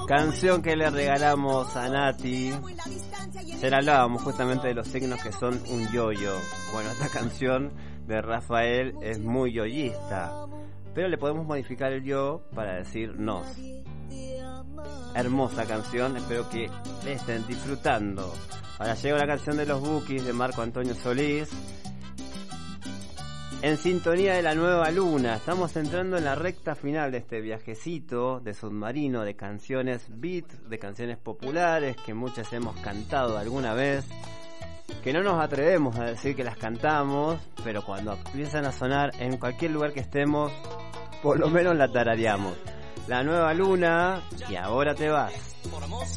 Canción que le regalamos a Nati. Ya hablábamos justamente de los signos que son un yoyo. Bueno, esta canción de Rafael es muy yoyista, pero le podemos modificar el yo para decir nos. Hermosa canción, espero que la estén disfrutando. Ahora llega la canción de los Bukis de Marco Antonio Solís. En sintonía de la nueva luna, estamos entrando en la recta final de este viajecito de submarino de canciones beat, de canciones populares que muchas hemos cantado alguna vez, que no nos atrevemos a decir que las cantamos, pero cuando empiezan a sonar en cualquier lugar que estemos, por lo menos la tarareamos. La nueva luna, y ahora te vas.